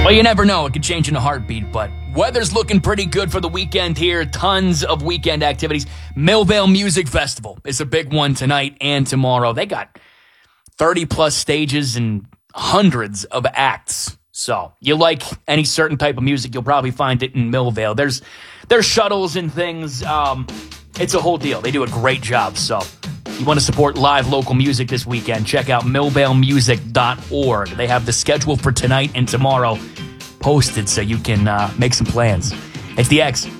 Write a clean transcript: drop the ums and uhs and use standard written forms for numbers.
Well, you never know. It could change in a heartbeat, but weather's looking pretty good for the weekend here. Tons of weekend activities. Millvale Music Festival is a big one tonight and tomorrow. They got 30-plus stages and hundreds of acts. So you like any certain type of music, you'll probably find it in Millvale. There's shuttles and things. It's a whole deal. They do a great job. So you want to support live local music this weekend, check out millvalemusic.org. They have the schedule for tonight and tomorrow posted so you can make some plans. It's The X.